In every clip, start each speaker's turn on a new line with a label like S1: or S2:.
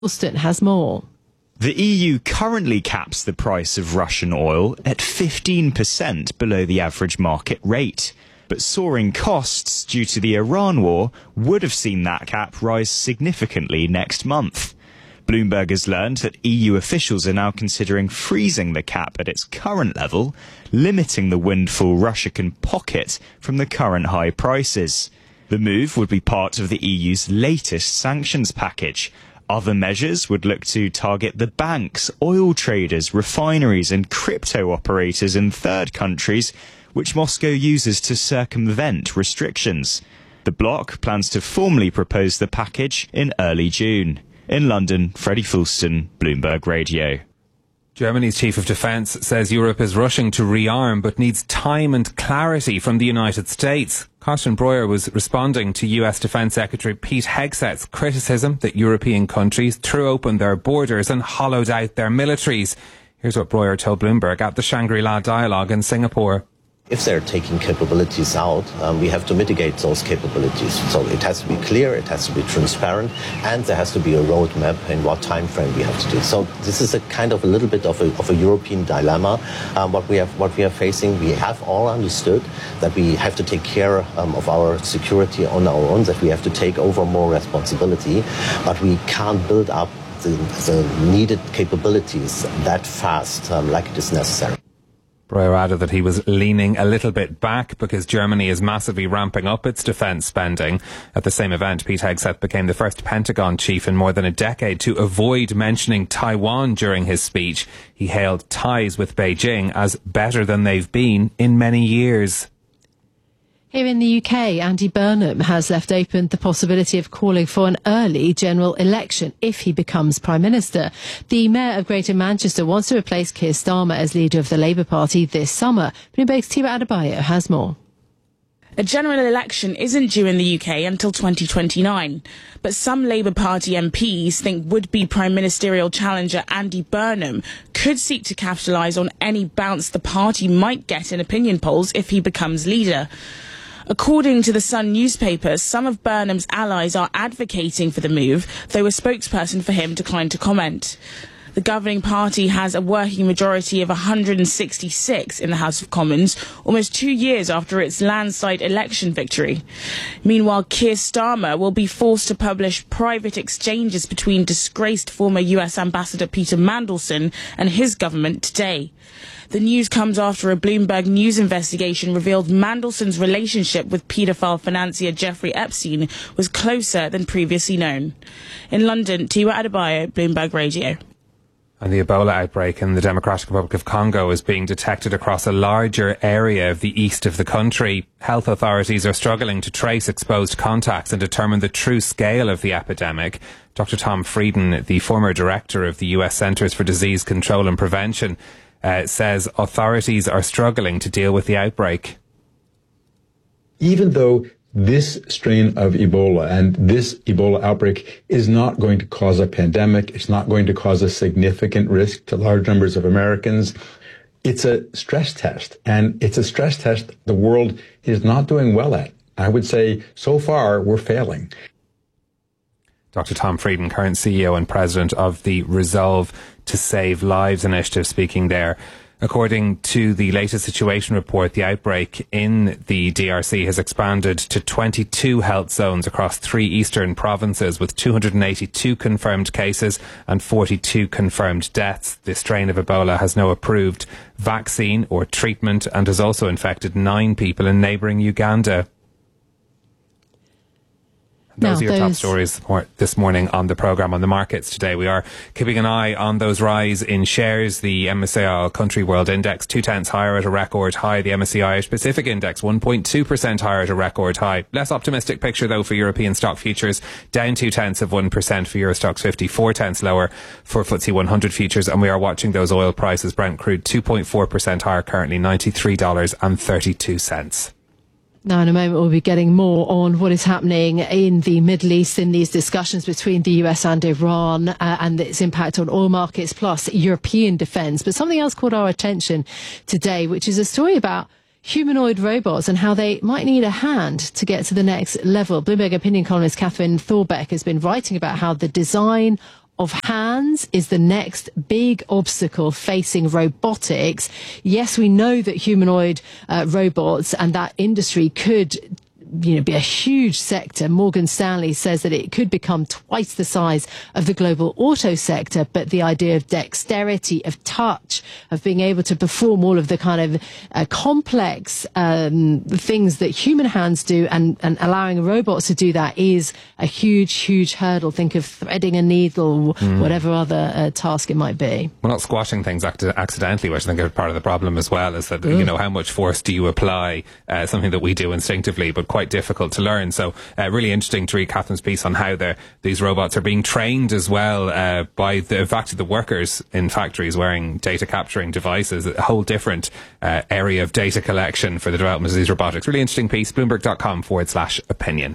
S1: Alston has more.
S2: The EU currently caps the price of Russian oil at 15% below the average market rate. But soaring costs due to the Iran war would have seen that cap rise significantly next month. Bloomberg has learned that EU officials are now considering freezing the cap at its current level, limiting the windfall Russia can pocket from the current high prices. The move would be part of the EU's latest sanctions package. Other measures would look to target the banks, oil traders, refineries and crypto operators in third countries, which Moscow uses to circumvent restrictions. The bloc plans to formally propose the package in early June. In London, Freddie Fulston, Bloomberg Radio.
S3: Germany's chief of defence says Europe is rushing to rearm but needs time and clarity from the United States. Carsten Breuer was responding to US Defence Secretary Pete Hegseth's criticism that European countries threw open their borders and hollowed out their militaries. Here's what Breuer told Bloomberg at the Shangri-La Dialogue in Singapore.
S4: If they're taking capabilities out, we have to mitigate those capabilities. So it has to be clear, it has to be transparent, and there has to be a roadmap in what time frame we have to do. So this is a kind of a little bit of a European dilemma. What we are facing, we have all understood that we have to take care of our security on our own, that we have to take over more responsibility, but we can't build up the needed capabilities that fast like it is necessary.
S3: Breuer added that he was leaning a little bit back because Germany is massively ramping up its defence spending. At the same event, Pete Hegseth became the first Pentagon chief in more than a decade to avoid mentioning Taiwan during his speech. He hailed ties with Beijing as better than they've been in many years.
S1: Here in the UK, Andy Burnham has left open the possibility of calling for an early general election if he becomes Prime Minister. The Mayor of Greater Manchester wants to replace Keir Starmer as leader of the Labour Party this summer. Bloomberg's Tiba Adebayo has more.
S5: A general election isn't due in the UK until 2029, but some Labour Party MPs think would-be Prime Ministerial challenger Andy Burnham could seek to capitalise on any bounce the party might get in opinion polls if he becomes leader. According to the Sun newspaper, some of Burnham's allies are advocating for the move, though a spokesperson for him declined to comment. The governing party has a working majority of 166 in the House of Commons, almost 2 years after its landslide election victory. Meanwhile, Keir Starmer will be forced to publish private exchanges between disgraced former US Ambassador Peter Mandelson and his government today. The news comes after a Bloomberg News investigation revealed Mandelson's relationship with paedophile financier Jeffrey Epstein was closer than previously known. In London, Tiwa Adebayo, Bloomberg Radio.
S3: And the Ebola outbreak in the Democratic Republic of Congo is being detected across a larger area of the east of the country. Health authorities are struggling to trace exposed contacts and determine the true scale of the epidemic. Dr. Tom Frieden, the former director of the US Centers for Disease Control and Prevention, says authorities are struggling to deal with the outbreak.
S6: Even though this strain of Ebola and this Ebola outbreak is not going to cause a pandemic, it's not going to cause a significant risk to large numbers of Americans, it's a stress test. And it's a stress test the world is not doing well at. I would say so far we're failing.
S3: Dr. Tom Frieden, current CEO and president of the Resolve to Save Lives initiative, speaking there. According to the latest situation report, the outbreak in the DRC has expanded to 22 health zones across 3 eastern provinces with 282 confirmed cases and 42 confirmed deaths. This strain of Ebola has no approved vaccine or treatment and has also infected 9 people in neighbouring Uganda. Those are your top stories this morning on the programme. On the markets today, we are keeping an eye on those rise in shares. The MSCI Country World Index 0.2 higher at a record high. The MSCI Irish Pacific Index 1.2% higher at a record high. Less optimistic picture though for European stock futures, down 0.2% for Euro Stoxx 50, 0.4 lower for FTSE 100 futures. And we are watching those oil prices. Brent crude 2.4% higher, currently $93.32.
S1: Now, in a moment, we'll be getting more on what is happening in the Middle East in these discussions between the US and Iran and its impact on oil markets, plus European defence. But something else caught our attention today, which is a story about humanoid robots and how they might need a hand to get to the next level. Bloomberg opinion columnist Catherine Thorbeck has been writing about how the design of hands is the next big obstacle facing robotics. Yes, we know that humanoid robots and that industry could be a huge sector. Morgan Stanley says that it could become twice the size of the global auto sector, but the idea of dexterity, of touch, of being able to perform all of the kind of complex things that human hands do and allowing robots to do that is a huge hurdle. Think of threading a needle, whatever other task it might be.
S3: We're not squashing things accidentally, which I think is part of the problem as well, is that, how much force do you apply, something that we do instinctively, but quite difficult to learn. So really interesting to read Catherine's piece on how these robots are being trained as well by the workers in factories wearing data capturing devices, a whole different area of data collection for the development of these robotics. Really interesting piece, bloomberg.com/opinion.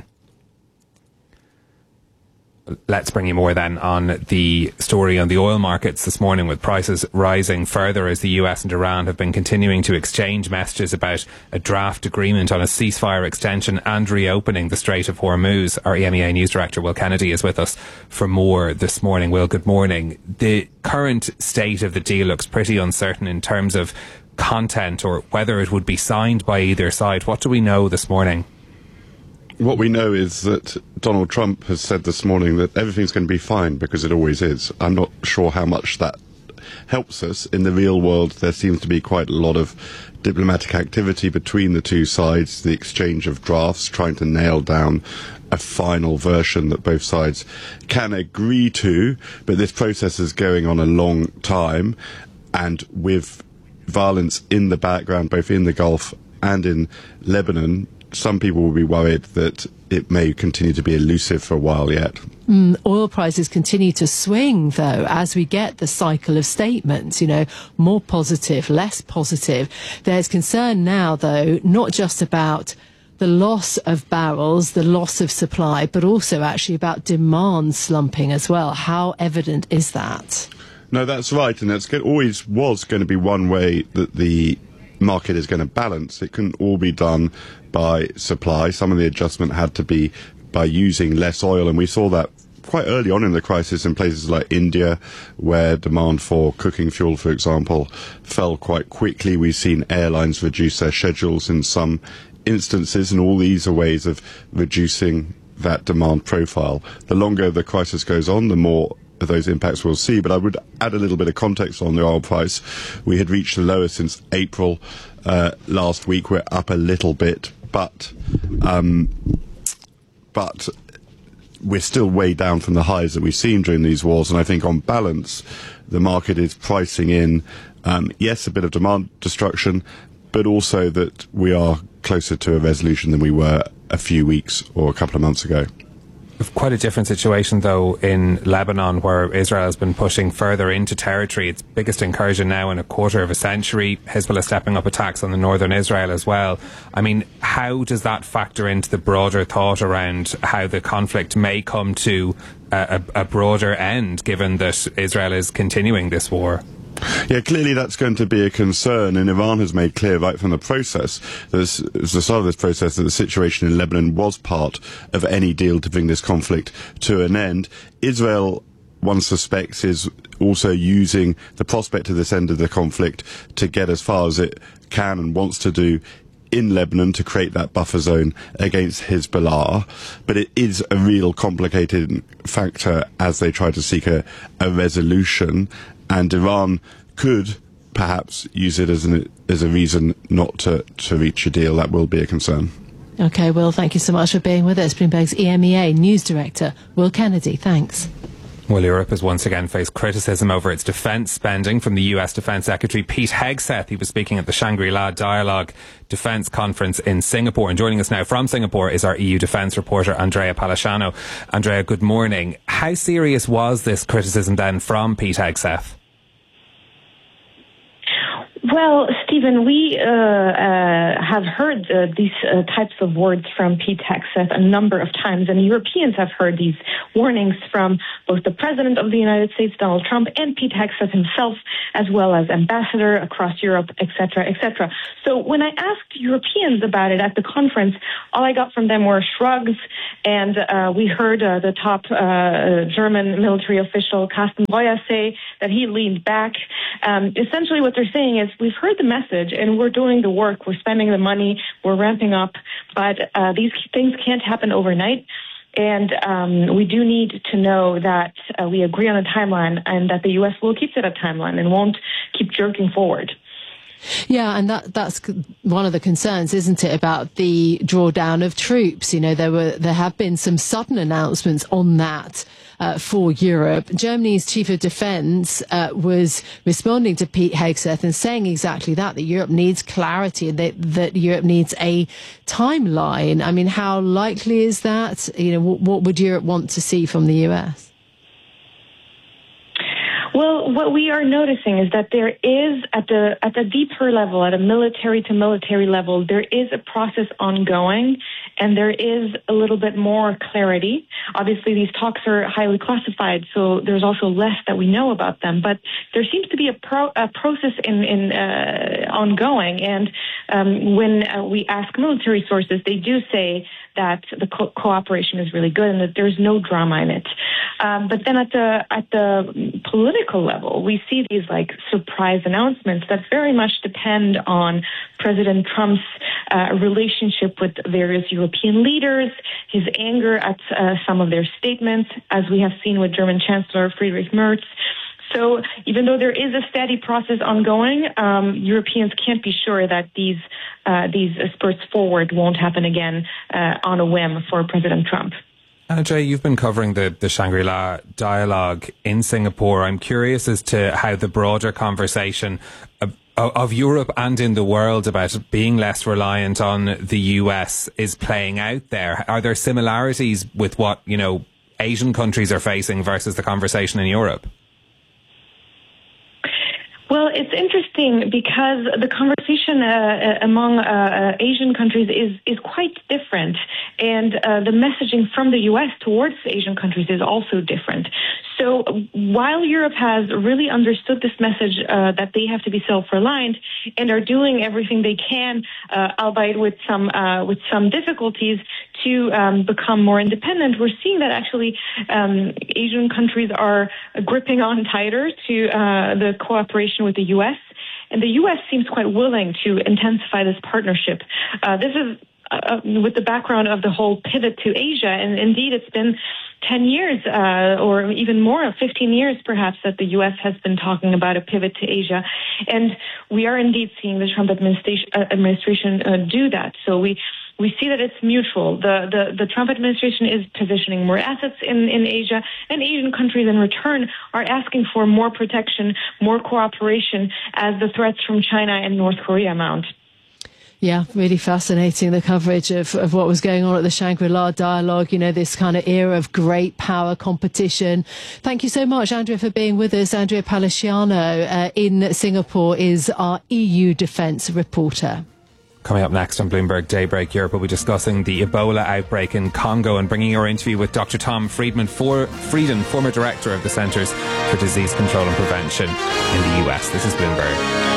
S3: Let's bring you more then on the story on the oil markets this morning, with prices rising further as the US and Iran have been continuing to exchange messages about a draft agreement on a ceasefire extension and reopening the Strait of Hormuz. Our EMEA News Director Will Kennedy is with us for more this morning. Will, good morning. The current state of the deal looks pretty uncertain in terms of content or whether it would be signed by either side. What do we know this morning?
S7: What we know is that Donald Trump has said this morning that everything's going to be fine, because it always is. I'm not sure how much that helps us. In the real world, there seems to be quite a lot of diplomatic activity between the two sides, the exchange of drafts, trying to nail down a final version that both sides can agree to. But this process is going on a long time, and with violence in the background, both in the Gulf and in Lebanon, some people will be worried that it may continue to be elusive for a while yet.
S1: Oil prices continue to swing, though, as we get the cycle of statements, more positive, less positive. There's concern now, though, not just about the loss of barrels, the loss of supply, but also actually about demand slumping as well. How evident is that?
S7: No, that's right, and that's always was going to be one way that the market is going to balance. It couldn't all be done by supply. Some of the adjustment had to be by using less oil, and we saw that quite early on in the crisis in places like India, where demand for cooking fuel, for example, fell quite quickly. We've seen airlines reduce their schedules in some instances, and all these are ways of reducing that demand profile. The longer the crisis goes on, the more of those impacts we'll see. But I would add a little bit of context on the oil price. We had reached the lowest since April last week. We're up a little bit, but we're still way down from the highs that we've seen during these wars. And I think on balance, the market is pricing in, yes, a bit of demand destruction, but also that we are closer to a resolution than we were a few weeks or a couple of months ago.
S3: Quite a different situation, though, in Lebanon, where Israel has been pushing further into territory. Its biggest incursion now in a quarter of a century. Hezbollah stepping up attacks on the northern Israel as well. I mean, how does that factor into the broader thought around how the conflict may come to a broader end, given that Israel is continuing this war?
S7: Yeah, clearly that's going to be a concern, and Iran has made clear right from the process, at the start of this process, that the situation in Lebanon was part of any deal to bring this conflict to an end. Israel, one suspects, is also using the prospect of this end of the conflict to get as far as it can and wants to do in Lebanon to create that buffer zone against Hezbollah. But it is a real complicated factor as they try to seek a resolution. And Iran could perhaps use it as a reason not to reach a deal. That will be a concern.
S1: OK, Will, thank you so much for being with us. Bloomberg's EMEA News Director, Will Kennedy. Thanks.
S3: Well, Europe has once again faced criticism over its defence spending from the US Defence Secretary Pete Hegseth. He was speaking at the Shangri-La Dialogue Defence Conference in Singapore. And joining us now from Singapore is our EU defence reporter, Andrea Palasciano. Andrea, good morning. How serious was this criticism then from Pete Hegseth?
S8: Well, Stephen, we have heard these types of words from Pete Hegseth a number of times, and Europeans have heard these warnings from both the President of the United States, Donald Trump, and Pete Hegseth himself, as well as ambassador across Europe, etc., etc. So when I asked Europeans about it at the conference, all I got from them were shrugs, and we heard the top German military official, Carsten Breuer, say that he leaned back. Essentially what they're saying is, we've heard the message and we're doing the work, we're spending the money, we're ramping up, but these things can't happen overnight. And we do need to know that we agree on a timeline and that the U.S. will keep to that timeline and won't keep jerking forward.
S1: Yeah, and that's one of the concerns, isn't it, about the drawdown of troops? You know, there have been some sudden announcements on that for Europe. Germany's chief of defence was responding to Pete Hegseth and saying exactly that Europe needs clarity, that Europe needs a timeline. I mean, how likely is that? You know, what would Europe want to see from the US?
S8: Well, what we are noticing is that there is, at the deeper level, at a military to military level, there is a process ongoing, and there is a little bit more clarity. Obviously, these talks are highly classified, so there's also less that we know about them. But there seems to be a process ongoing, and when we ask military sources, they do say that the cooperation is really good and that there's no drama in it. But then at the political level, we see these like surprise announcements that very much depend on President Trump's relationship with various European leaders, his anger at some of their statements, as we have seen with German Chancellor Friedrich Merz. So even though there is a steady process ongoing, Europeans can't be sure that these spurts forward won't happen again on a whim for President Trump.
S3: Anna Jay, you've been covering the Shangri-La dialogue in Singapore. I'm curious as to how the broader conversation of Europe and in the world about being less reliant on the US is playing out there. Are there similarities with what, you know, Asian countries are facing versus the conversation in Europe?
S8: Well, it's interesting because the conversation among Asian countries is quite different, and the messaging from the U.S. towards Asian countries is also different. So while Europe has really understood this message that they have to be self-reliant and are doing everything they can, albeit with some difficulties, to become more independent, we're seeing that actually Asian countries are gripping on tighter to the cooperation with the U.S., and the U.S. seems quite willing to intensify this partnership. This is with the background of the whole pivot to Asia, and indeed it's been 10 years or even more, 15 years perhaps, that the U.S. has been talking about a pivot to Asia. And we are indeed seeing the Trump administration do that. So we see that it's mutual. The Trump administration is positioning more assets in Asia, and Asian countries in return are asking for more protection, more cooperation as the threats from China and North Korea mount.
S1: Yeah, really fascinating, the coverage of what was going on at the Shangri-La dialogue, you know, this kind of era of great power competition. Thank you so much, Andrea, for being with us. Andrea Paliciano in Singapore is our EU defence reporter.
S3: Coming up next on Bloomberg Daybreak Europe, we'll be discussing the Ebola outbreak in Congo and bringing our interview with Dr. Tom Frieden, former director of the Centers for Disease Control and Prevention in the US. This is Bloomberg.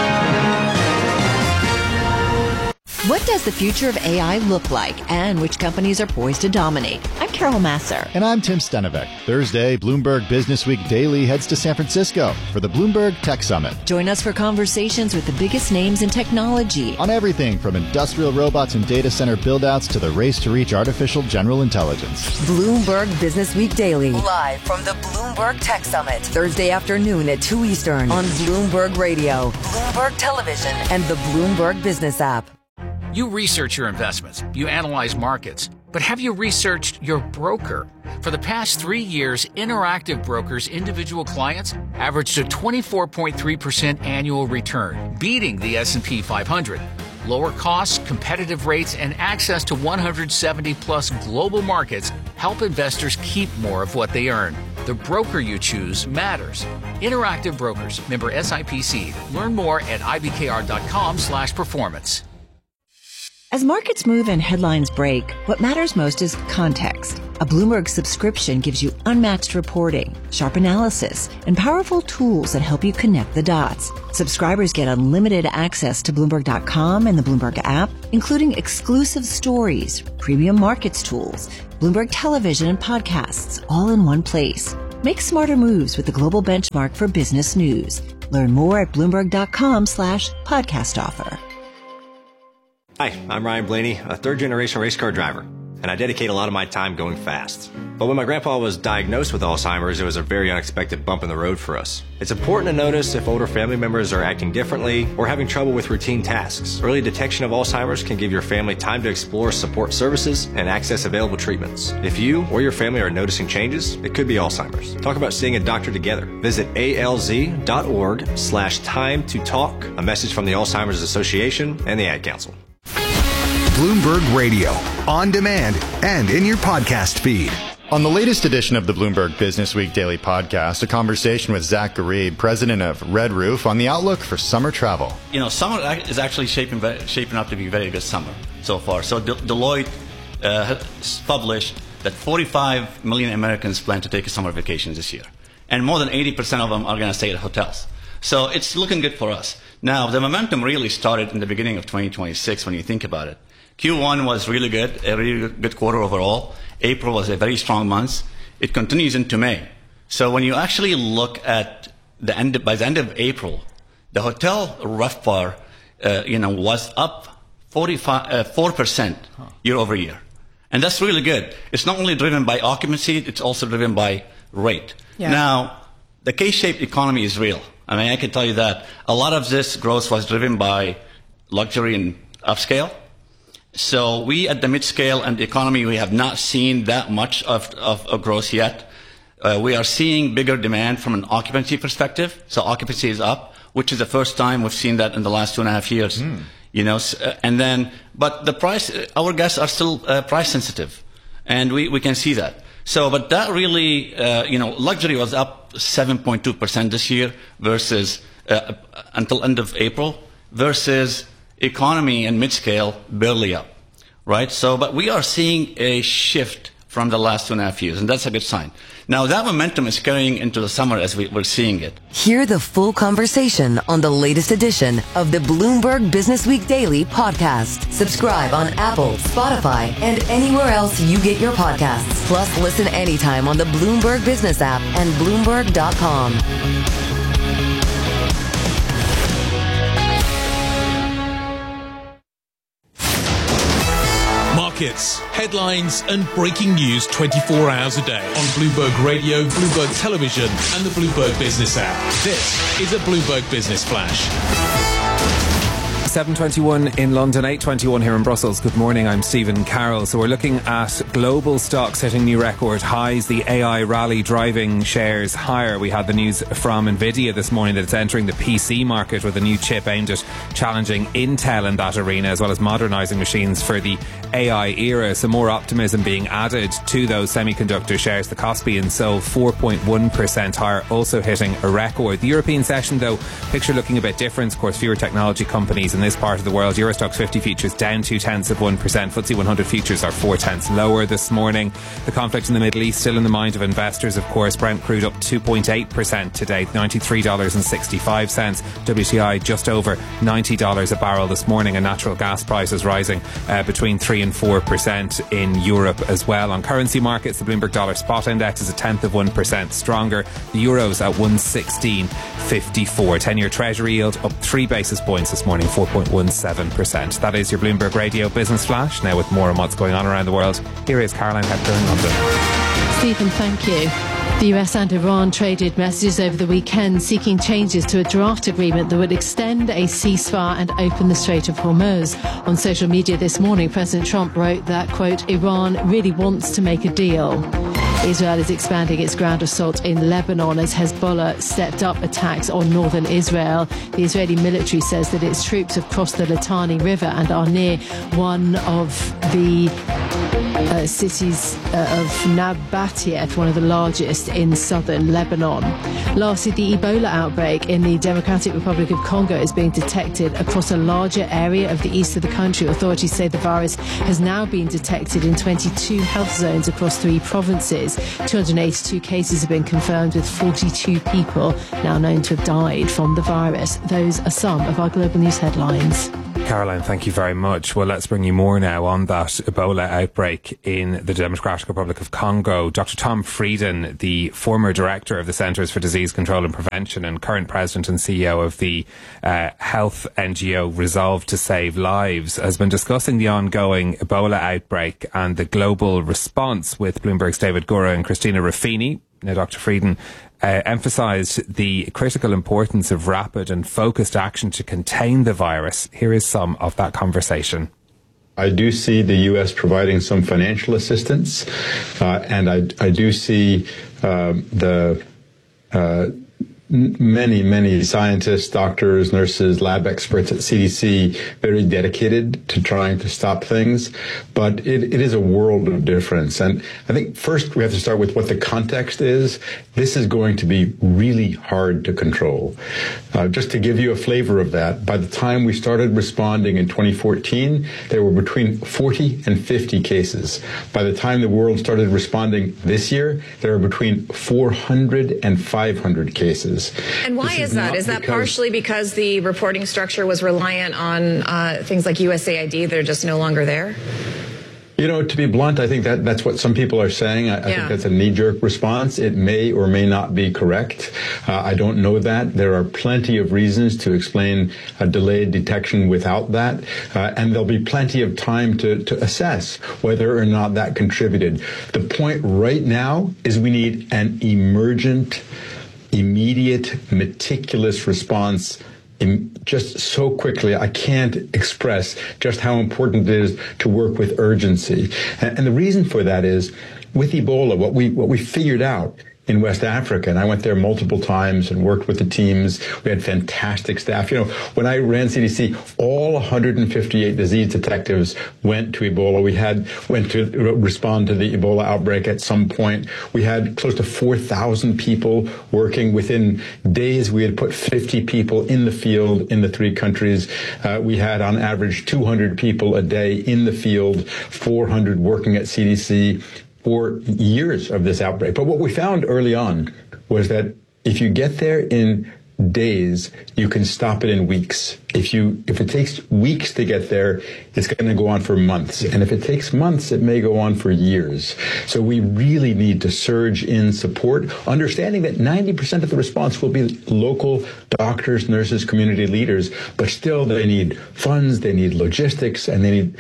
S9: What does the future of AI look like, and which companies are poised to dominate? I'm Carol Masser.
S10: And I'm Tim Stenevec. Thursday, Bloomberg Business Week Daily heads to San Francisco for the Bloomberg Tech Summit.
S9: Join us for conversations with the biggest names in technology.
S10: On everything from industrial robots and data center build-outs to the race to reach artificial general intelligence.
S9: Bloomberg Business Week Daily. Live from the Bloomberg Tech Summit. Thursday afternoon at 2 Eastern on Bloomberg Radio, Bloomberg Television, and the Bloomberg Business app.
S11: You research your investments, you analyze markets, but have you researched your broker? For the past 3 years, Interactive Brokers' individual clients averaged a 24.3% annual return, beating the S&P 500. Lower costs, competitive rates, and access to 170-plus global markets help investors keep more of what they earn. The broker you choose matters. Interactive Brokers, member SIPC. Learn more at ibkr.com/performance.
S12: As markets move and headlines break, what matters most is context. A Bloomberg subscription gives you unmatched reporting, sharp analysis, and powerful tools that help you connect the dots. Subscribers get unlimited access to Bloomberg.com and the Bloomberg app, including exclusive stories, premium markets tools, Bloomberg television and podcasts, all in one place. Make smarter moves with the global benchmark for business news. Learn more at Bloomberg.com/podcast offer.
S13: Hi, I'm Ryan Blaney, a third-generation race car driver, and I dedicate a lot of my time going fast. But when my grandpa was diagnosed with Alzheimer's, it was a very unexpected bump in the road for us. It's important to notice if older family members are acting differently or having trouble with routine tasks. Early detection of Alzheimer's can give your family time to explore support services and access available treatments. If you or your family are noticing changes, it could be Alzheimer's. Talk about seeing a doctor together. Visit alz.org/time to talk. A message from the Alzheimer's Association and the Ad Council.
S14: Bloomberg Radio, on demand and in your podcast feed.
S10: On the latest edition of the Bloomberg Business Week Daily Podcast, a conversation with Zach Garib, president of Red Roof, on the outlook for summer travel.
S15: You know, summer is actually shaping up to be a very good summer so far. So Deloitte has published that 45 million Americans plan to take a summer vacation this year. And more than 80% of them are going to stay at hotels. So it's looking good for us. Now, the momentum really started in the beginning of 2026 when you think about it. Q1 was really good, a really good quarter overall. April was a very strong month. It continues into May. So when you actually look at by the end of April, the hotel RevPAR, was up 4% year over year. And that's really good. It's not only driven by occupancy, it's also driven by rate. Yeah. Now, the K-shaped economy is real. I mean, I can tell you that. A lot of this growth was driven by luxury and upscale. So we at the mid-scale and the economy, we have not seen that much of growth yet. We are seeing bigger demand from an occupancy perspective. So occupancy is up, which is the first time we've seen that in the last 2.5 years. But the price, our guests are still price sensitive, and we can see that. So, but that really, luxury was up 7.2% this year versus until end of April, versus economy and mid-scale barely up, right? So, but we are seeing a shift from the last 2.5 years, and that's a good sign. Now, that momentum is carrying into the summer as we're seeing it.
S9: Hear the full conversation on the latest edition of the Bloomberg Business Week Daily Podcast. Subscribe on Apple, Spotify, and anywhere else you get your podcasts. Plus, listen anytime on the Bloomberg Business app and Bloomberg.com.
S16: Markets, headlines and breaking news 24 hours a day on Bloomberg Radio, Bloomberg Television and the Bloomberg Business app. This is a Bloomberg Business Flash.
S3: 7:21 in London, 8:21 here in Brussels. Good morning, I'm Stephen Carroll. So we're looking at global stocks hitting new record highs. The AI rally driving shares higher. We had the news from Nvidia this morning that it's entering the PC market with a new chip aimed at challenging Intel in that arena, as well as modernising machines for the AI era. Some more optimism being added to those semiconductor shares. The Kospi and Seoul 4.1% higher, also hitting a record. The European session, though, picture looking a bit different. Of course, fewer technology companies in this part of the world. Euro Stoxx 50 futures down 0.2%. FTSE 100 futures are 0.4 lower this morning. The conflict in the Middle East still in the mind of investors, of course. Brent crude up 2.8% today, $93.65. WTI just over $90 a barrel this morning, and natural gas prices rising between 3 and 4% in Europe as well. On currency markets, the Bloomberg Dollar Spot Index is 0.1% stronger. The Euro's at 116.54. 10-year Treasury yield up 3 basis points this morning, 4.17%. That is your Bloomberg Radio Business Flash. Now with more on what's going on around the world, here is Caroline Hepburn in London.
S1: Stephen, thank you. The US and Iran traded messages over the weekend seeking changes to a draft agreement that would extend a ceasefire and open the Strait of Hormuz. On social media this morning, President Trump wrote that, quote, Iran really wants to make a deal. Israel is expanding its ground assault in Lebanon as Hezbollah stepped up attacks on northern Israel. The Israeli military says that its troops have crossed the Litani River and are near one of the cities of Nabatieh, one of the largest in southern Lebanon. Lastly, the Ebola outbreak in the Democratic Republic of Congo is being detected across a larger area of the east of the country. Authorities say the virus has now been detected in 22 health zones across 3 provinces. 282 cases have been confirmed, with 42 people now known to have died from the virus. Those are some of our global news headlines.
S3: Caroline, thank you very much. Well, let's bring you more now on that Ebola outbreak in the Democratic Republic of Congo. Dr. Tom Frieden, the former director of the Centres for Disease Control and Prevention and current president and CEO of the health NGO Resolve to Save Lives, has been discussing the ongoing Ebola outbreak and the global response with Bloomberg's David Gura and Christina Ruffini. Now, Dr. Frieden emphasised the critical importance of rapid and focused action to contain the virus. Here is some of that conversation.
S6: I do see the U.S. providing some financial assistance, and I do see many scientists, doctors, nurses, lab experts at CDC very dedicated to trying to stop things. But it is a world of difference. And I think first we have to start with what the context is. This is going to be really hard to control. Just to give you a flavor of that, by the time we started responding in 2014, there were between 40 and 50 cases. By the time the world started responding this year, there are between 400 and 500 cases.
S17: And why is that? Is that partially because the reporting structure was reliant on things like USAID that are just no longer there?
S6: You know, to be blunt, I think that's what some people are saying. I think that's a knee-jerk response. It may or may not be correct. I don't know that. There are plenty of reasons to explain a delayed detection without that. And there'll be plenty of time to assess whether or not that contributed. The point right now is we need an emergent, immediate, meticulous response just so quickly. I can't express just how important it is to work with urgency. And the reason for that is, with Ebola, what we figured out in West Africa, and I went there multiple times and worked with the teams. We had fantastic staff. You know, when I ran CDC, all 158 disease detectives went to Ebola. Went to respond to the Ebola outbreak at some point. We had close to 4,000 people working. Within days, we had put 50 people in the field in the 3 countries. We had on average 200 people a day in the field, 400 working at CDC for years of this outbreak. But what we found early on was that if you get there in days, you can stop it in weeks. If it takes weeks to get there, it's going to go on for months. And if it takes months, it may go on for years. So we really need to surge in support, understanding that 90% of the response will be local doctors, nurses, community leaders, but still they need funds, they need logistics, and they need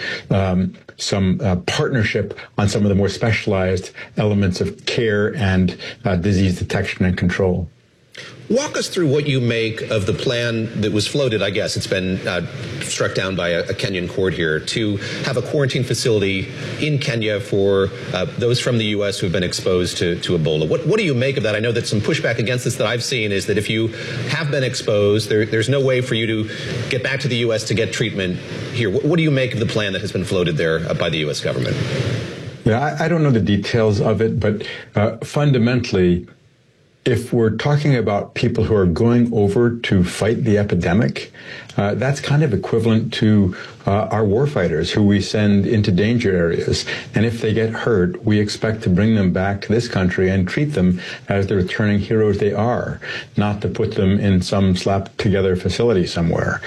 S6: some partnership on some of the more specialized elements of care and disease detection and control.
S18: Walk us through what you make of the plan that was floated, I guess. It's been struck down by a Kenyan court here to have a quarantine facility in Kenya for those from the U.S. who have been exposed to Ebola. What do you make of that? I know that some pushback against this that I've seen is that if you have been exposed, there's no way for you to get back to the U.S. to get treatment here. What do you make of the plan that has been floated there by the U.S. government?
S6: Yeah, I don't know the details of it, but fundamentally, if we're talking about people who are going over to fight the epidemic, that's kind of equivalent to our warfighters who we send into danger areas. And if they get hurt, we expect to bring them back to this country and treat them as the returning heroes they are, not to put them in some slapped-together facility somewhere.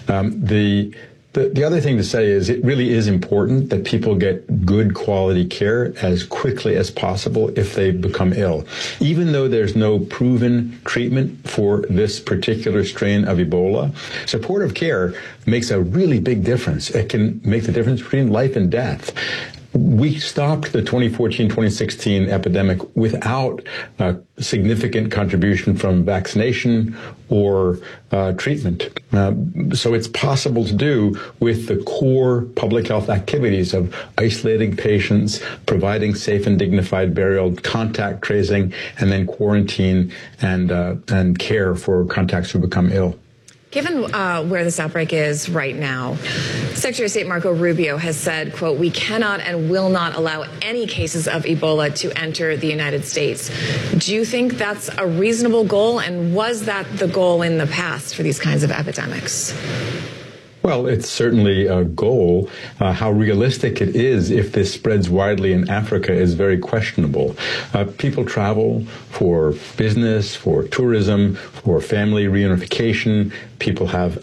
S6: The other thing to say is it really is important that people get good quality care as quickly as possible if they become ill. Even though there's no proven treatment for this particular strain of Ebola, supportive care makes a really big difference. It can make the difference between life and death. We stopped the 2014-2016 epidemic without a significant contribution from vaccination or treatment. So it's possible to do with the core public health activities of isolating patients, providing safe and dignified burial, contact tracing, and then quarantine and care for contacts who become ill.
S17: Given where this outbreak is right now, Secretary of State Marco Rubio has said, quote, we cannot and will not allow any cases of Ebola to enter the United States. Do you think that's a reasonable goal? And was that the goal in the past for these kinds of epidemics?
S6: Well, it's certainly a goal. How realistic it is if this spreads widely in Africa is very questionable. People travel for business, for tourism, for family reunification. People have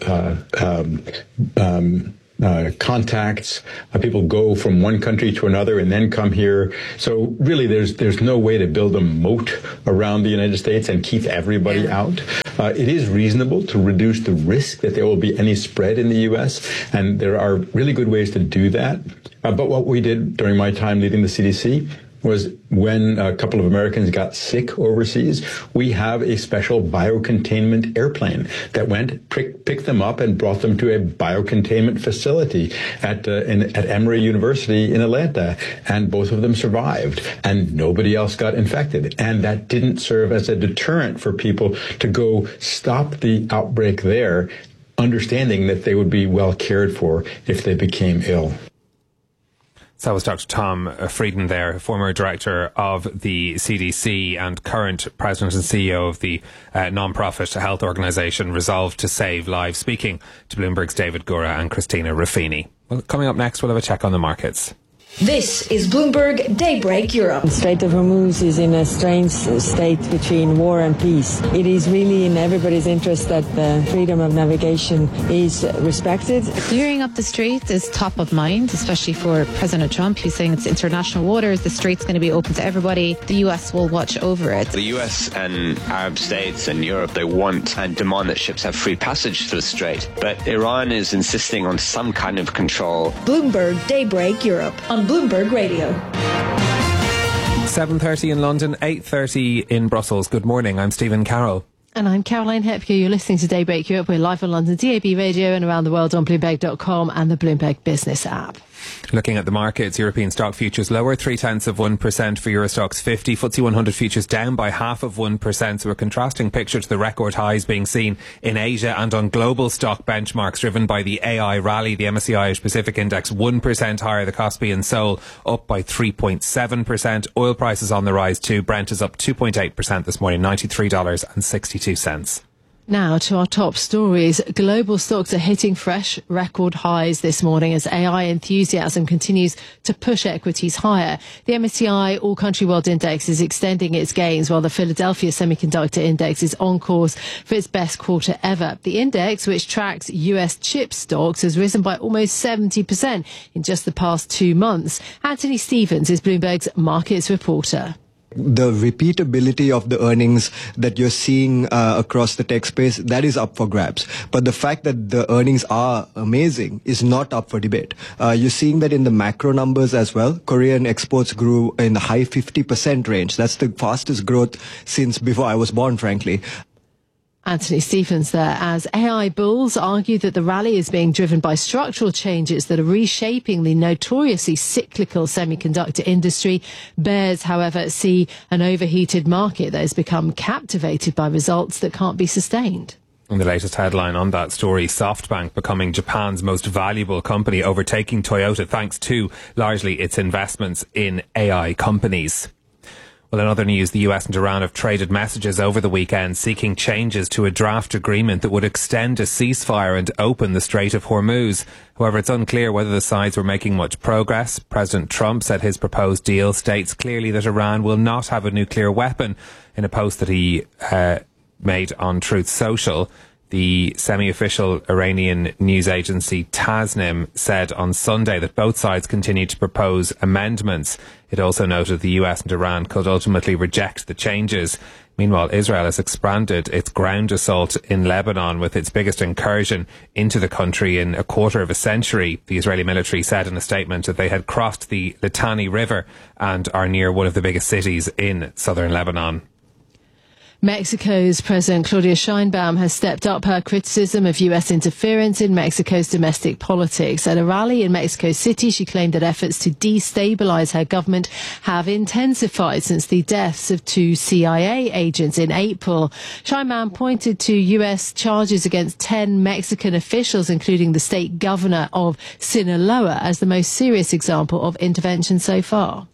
S6: contacts. People go from one country to another and then come here. So really, there's no way to build a moat around the United States and keep everybody out. It is reasonable to reduce the risk that there will be any spread in the U.S., and there are really good ways to do that. But what we did during my time leading the CDC was when a couple of Americans got sick overseas, we have a special biocontainment airplane that went, picked them up and brought them to a biocontainment facility at Emory University in Atlanta. And both of them survived and nobody else got infected. And that didn't serve as a deterrent for people to go stop the outbreak there, understanding that they would be well cared for if they became ill.
S3: So that was Dr. Tom Frieden there, former director of the CDC and current president and CEO of the non-profit health organisation Resolve to Save Lives, speaking to Bloomberg's David Gura and Christina Ruffini. Well, coming up next, we'll have a check on the markets.
S19: This is Bloomberg Daybreak Europe.
S20: The Strait of Hormuz is in a strange state between war and peace. It is really in everybody's interest that the freedom of navigation is respected.
S21: Clearing up the strait is top of mind, especially for President Trump, who's saying it's international waters. The strait's going to be open to everybody. The US will watch over it.
S22: The US and Arab states and Europe, they want and demand that ships have free passage through the strait. But Iran is insisting on some kind of control.
S19: Bloomberg Daybreak Europe on Bloomberg Radio.
S3: 7:30 in London, 8:30 in Brussels. Good morning, I'm Stephen Carroll.
S1: And I'm Caroline Hepker. You're listening to Daybreak Europe. We're live on London DAB radio and around the world on Bloomberg.com and the Bloomberg Business app.
S3: Looking at the markets, European stock futures lower 0.3% for Eurostoxx 50. FTSE 100 futures down by 0.5%. So a contrasting picture to the record highs being seen in Asia and on global stock benchmarks driven by the AI rally. The MSCI Asia Pacific Index 1% higher. The Kospi and Seoul up by 3.7%. Oil prices on the rise too. Brent is up 2.8% this morning, $93.62.
S1: Now to our top stories. Global stocks are hitting fresh record highs this morning as AI enthusiasm continues to push equities higher. The MSCI All Country World Index is extending its gains while the Philadelphia Semiconductor Index is on course for its best quarter ever. The index, which tracks US chip stocks, has risen by almost 70% in just the past 2 months. Anthony Stevens is Bloomberg's markets reporter.
S23: The repeatability of the earnings that you're seeing across the tech space, that is up for grabs. But the fact that the earnings are amazing is not up for debate. You're seeing that in the macro numbers as well. Korean exports grew in the high 50% range. That's the fastest growth since before I was born, frankly.
S1: Anthony Stevens there, as AI bulls argue that the rally is being driven by structural changes that are reshaping the notoriously cyclical semiconductor industry. Bears, however, see an overheated market that has become captivated by results that can't be sustained.
S3: And the latest headline on that story, SoftBank becoming Japan's most valuable company, overtaking Toyota thanks to largely its investments in AI companies. Well, in other news, the US and Iran have traded messages over the weekend seeking changes to a draft agreement that would extend a ceasefire and open the Strait of Hormuz. However, it's unclear whether the sides were making much progress. President Trump said his proposed deal states clearly that Iran will not have a nuclear weapon. In a post that he made on Truth Social, the semi-official Iranian news agency Tasnim said on Sunday that both sides continued to propose amendments. It also noted the US and Iran could ultimately reject the changes. Meanwhile, Israel has expanded its ground assault in Lebanon with its biggest incursion into the country in a quarter of a century. The Israeli military said in a statement that they had crossed the Litani River and are near one of the biggest cities in southern Lebanon.
S1: Mexico's President Claudia Sheinbaum has stepped up her criticism of U.S. interference in Mexico's domestic politics. At a rally in Mexico City, she claimed that efforts to destabilize her government have intensified since the deaths of 2 CIA agents in April. Sheinbaum pointed to U.S. charges against 10 Mexican officials, including the state governor of Sinaloa, as the most serious example of intervention so far.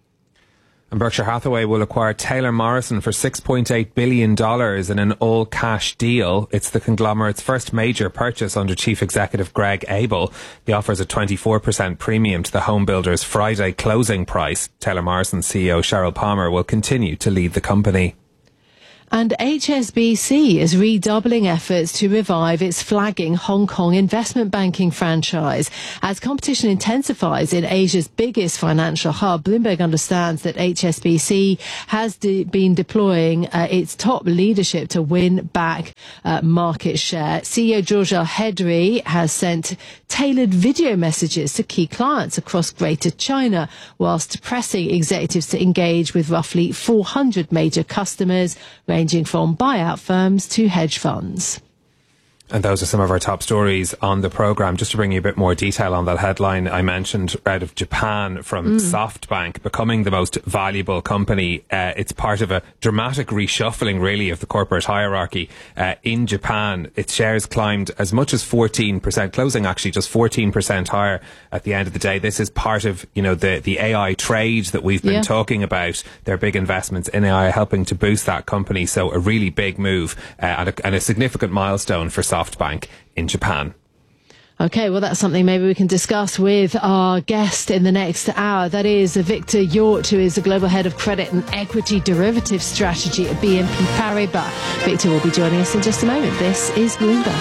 S3: And Berkshire Hathaway will acquire Taylor Morrison for $6.8 billion in an all-cash deal. It's the conglomerate's first major purchase under Chief Executive Greg Abel. The offer is a 24% premium to the home builder's Friday closing price. Taylor Morrison CEO Sheryl Palmer will continue to lead the company.
S1: And HSBC is redoubling efforts to revive its flagging Hong Kong investment banking franchise. As competition intensifies in Asia's biggest financial hub, Bloomberg understands that HSBC has been deploying its top leadership to win back market share. CEO George Al-Hedri has sent tailored video messages to key clients across Greater China, whilst pressing executives to engage with roughly 400 major customers, ranging from buyout firms to hedge funds.
S3: And those are some of our top stories on the programme. Just to bring you a bit more detail on that headline I mentioned out of Japan from SoftBank becoming the most valuable company. It's part of a dramatic reshuffling, really, of the corporate hierarchy in Japan. Its shares climbed as much as 14%, closing actually just 14% higher at the end of the day. This is part of, the AI trade that we've been talking about. Their big investments in AI helping to boost that company. So a really big move and a significant milestone for SoftBank in Japan.
S1: Okay, well, that's something maybe we can discuss with our guest in the next hour. That is Victor Yort, who is the Global Head of Credit and Equity Derivative Strategy at BNP Paribas. Victor will be joining us in just a moment. This is Bloomberg.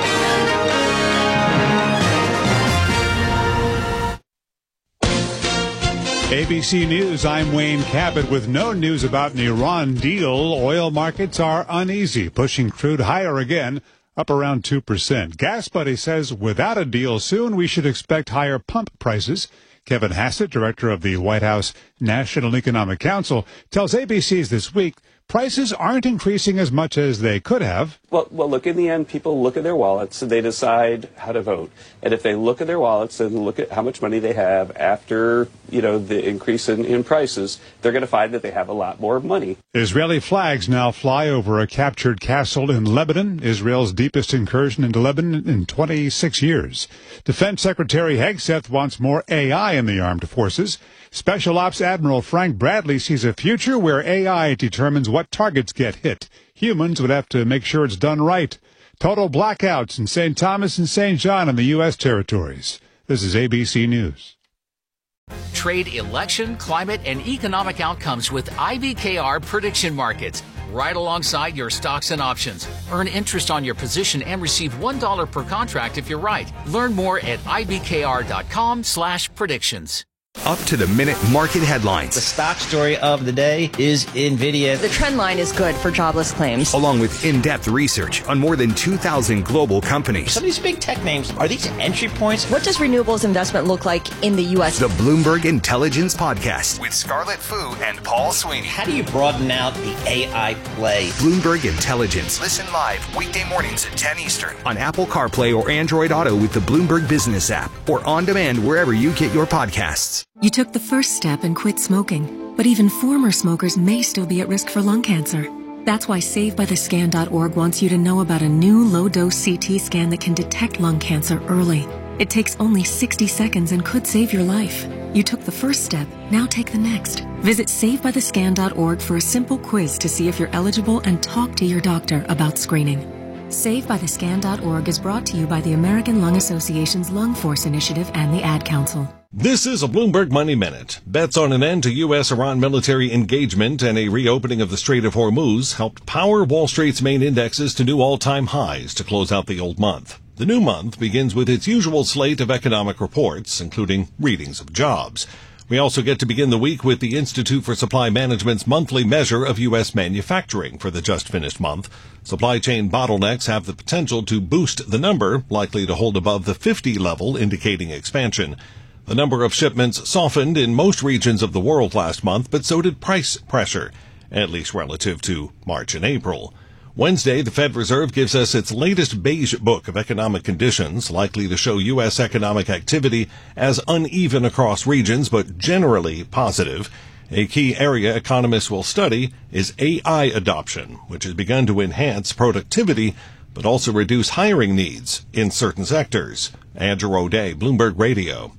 S2: ABC News, I'm Wayne Cabot. With no news about an Iran deal, oil markets are uneasy, pushing crude higher again, up around 2%. Gas Buddy says without a deal soon, we should expect higher pump prices. Kevin Hassett, director of the White House National Economic Council, tells ABC's This Week prices aren't increasing as much as they could have.
S4: Well, look, in the end, people look at their wallets and they decide how to vote. And if they look at their wallets and look at how much money they have after, the increase in prices, they're going to find that they have a lot more money.
S2: Israeli flags now fly over a captured castle in Lebanon, Israel's deepest incursion into Lebanon in 26 years. Defense Secretary Hegseth wants more AI in the armed forces. Special Ops Admiral Frank Bradley sees a future where AI determines what targets get hit. Humans would have to make sure it's done right. Total blackouts in St. Thomas and St. John in the U.S. territories. This is ABC News.
S11: Trade election, climate, and economic outcomes with IBKR Prediction Markets. Right alongside your stocks and options. Earn interest on your position and receive $1 per contract if you're right. Learn more at ibkr.com/predictions.
S14: Up-to-the-minute market headlines.
S5: The stock story of the day is NVIDIA.
S24: The trend line is good for jobless claims.
S14: Along with in-depth research on more than 2,000 global companies.
S5: Some of these big tech names, are these entry points?
S24: What does renewables investment look like in the U.S.?
S14: The Bloomberg Intelligence Podcast with Scarlett Fu and Paul Sweeney.
S5: How do you broaden out the AI play?
S14: Bloomberg Intelligence. Listen live weekday mornings at 10 Eastern on Apple CarPlay or Android Auto with the Bloomberg Business app or on demand wherever you get your podcasts.
S25: You took the first step and quit smoking, but even former smokers may still be at risk for lung cancer. That's why SaveByTheScan.org wants you to know about a new low-dose CT scan that can detect lung cancer early. It takes only 60 seconds and could save your life. You took the first step, now take the next. Visit SaveByTheScan.org for a simple quiz to see if you're eligible and talk to your doctor about screening. SaveByTheScan.org is brought to you by the American Lung Association's Lung Force Initiative and the Ad Council.
S26: This is a Bloomberg Money Minute. Bets on an end to U.S.-Iran military engagement and a reopening of the Strait of Hormuz helped power Wall Street's main indexes to new all-time highs to close out the old month. The new month begins with its usual slate of economic reports, including readings of jobs. We also get to begin the week with the Institute for Supply Management's monthly measure of U.S. manufacturing for the just-finished month. Supply chain bottlenecks have the potential to boost the number, likely to hold above the 50 level, indicating expansion. The number of shipments softened in most regions of the world last month, but so did price pressure. at least relative to March and April. Wednesday, the Fed Reserve gives us its latest beige book of economic conditions, likely to show U.S. economic activity as uneven across regions, but generally positive. A key area economists will study is AI adoption, which has begun to enhance productivity, but also reduce hiring needs in certain sectors. Andrew O'Day, Bloomberg Radio.